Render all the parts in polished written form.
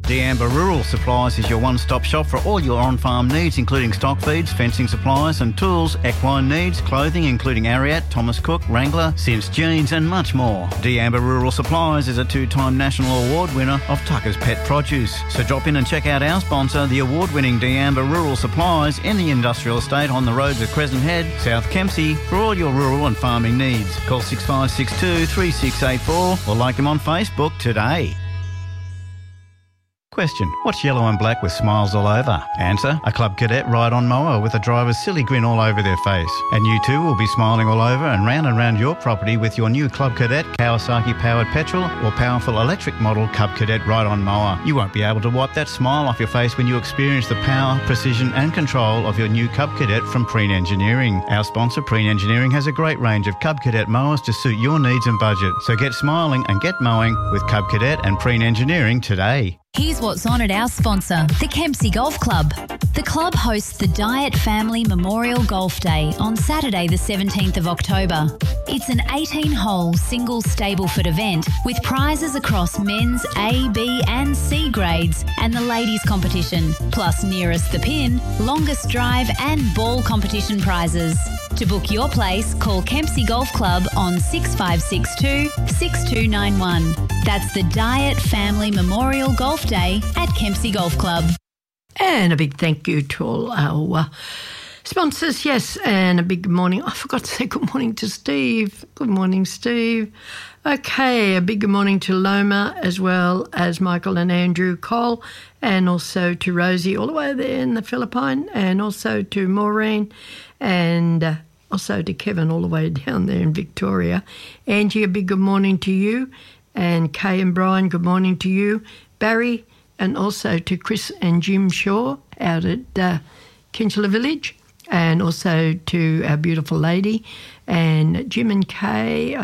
D'Amber Rural Supplies is your one-stop shop for all your on-farm needs, including stock feeds, fencing supplies and tools, equine needs, clothing including Ariat, Thomas Cook, Wrangler, Sims Jeans and much more. D'Amber Rural Supplies is a 2-time national award winner of Tucker's Pet Produce. So drop in and check out our sponsor, the award-winning D'Amber Rural Supplies in the industrial estate on the roads of Crescent Head, South Kempsey, for all your rural and farming needs. Call 6562 3684 or like them on Facebook today. Question: what's yellow and black with smiles all over? Answer: a Club Cadet ride-on mower with a driver's silly grin all over their face. And you too will be smiling all over and round your property with your new Club Cadet Kawasaki-powered petrol or powerful electric model Club Cadet ride-on mower. You won't be able to wipe that smile off your face when you experience the power, precision and control of your new Cub Cadet from Preen Engineering. Our sponsor, Preen Engineering, has a great range of Cub Cadet mowers to suit your needs and budget. So get smiling and get mowing with Cub Cadet and Preen Engineering today. Here's what's on at our sponsor, the Kempsey Golf Club. The club hosts the Diet Family Memorial Golf Day on Saturday the 17th of October. It's an 18-hole single Stableford event with prizes across men's A, B and C grades and the ladies competition, plus nearest the pin, longest drive and ball competition prizes. To book your place, call Kempsey Golf Club on 6562 6291. That's the Diet Family Memorial Golf Day at Kempsey Golf Club. And a big thank you to all our sponsors, yes, and a big good morning. I forgot to say good morning to Steve. Good morning, Steve. Okay, a big good morning to Loma as well as Michael and Andrew Cole, and also to Rosie all the way there in the Philippines, and also to Maureen, and also to Kevin all the way down there in Victoria. Angie, a big good morning to you. And Kay and Brian, good morning to you. Barry, and also to Chris and Jim Shaw out at Kinchela Village, and also to our beautiful lady. And Jim and Kay,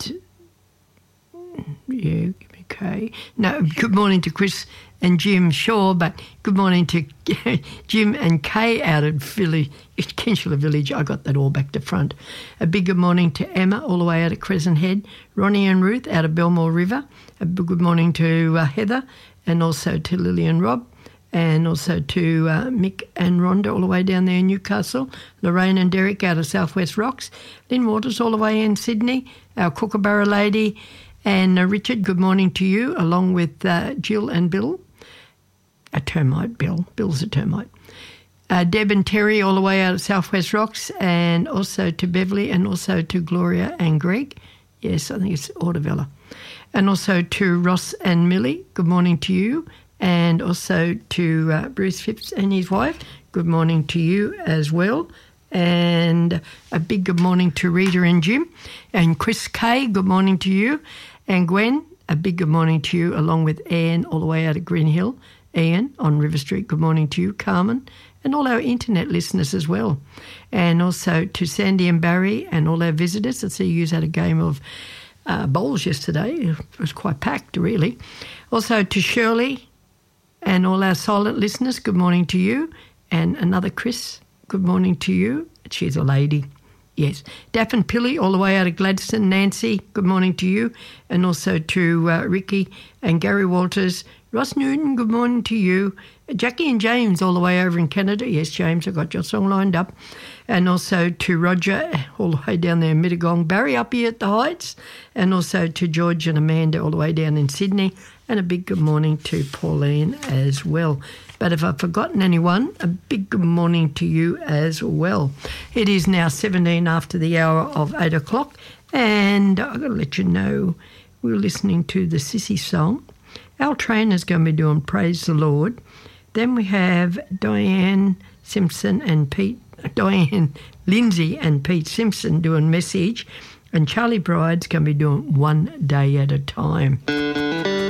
Kay. No, good morning to Chris and Jim Shaw, but good morning to Jim and Kay out at Kinchela Village. I got that all back to front. A big good morning to Emma all the way out at Crescent Head, Ronnie and Ruth out of Belmore River. A big good morning to Heather, and also to Lily and Rob, and also to Mick and Rhonda all the way down there in Newcastle, Lorraine and Derek out of Southwest Rocks, Lynn Waters all the way in Sydney, our Kookaburra lady, and Richard, good morning to you, along with Jill and Bill. A termite, Bill. Bill's a termite. Deb and Terry all the way out of Southwest Rocks, and also to Beverly, and also to Gloria and Greg. Yes, I think it's Audavella. And also to Ross and Millie, good morning to you. And also to Bruce Phipps and his wife, good morning to you as well. And a big good morning to Rita and Jim. And Chris Kay, good morning to you. And Gwen, a big good morning to you, along with Anne all the way out of Green Hill. Ian on River Street, good morning to you. Carmen, and all our internet listeners as well. And also to Sandy and Barry and all our visitors. I see you had a game of bowls yesterday. It was quite packed, really. Also to Shirley and all our silent listeners, good morning to you. And another Chris, good morning to you. She's a lady. Yes. Daff and Pilly all the way out of Gladstone. Nancy, good morning to you. And also to Ricky and Gary Walters. Ross Newton, good morning to you. Jackie and James all the way over in Canada. Yes, James, I got your song lined up. And also to Roger all the way down there in Mittagong. Barry up here at the Heights. And also to George and Amanda all the way down in Sydney. And a big good morning to Pauline as well. But if I've forgotten anyone, a big good morning to you as well. It is now 17 after the hour of 8 o'clock, and I've got to let you know we're listening to the Sissy song. Our trainer's going to be doing Praise the Lord. Then we have Diane Lindsay and Pete Simpson doing Message, and Charlie Bride's going to be doing One Day at a Time.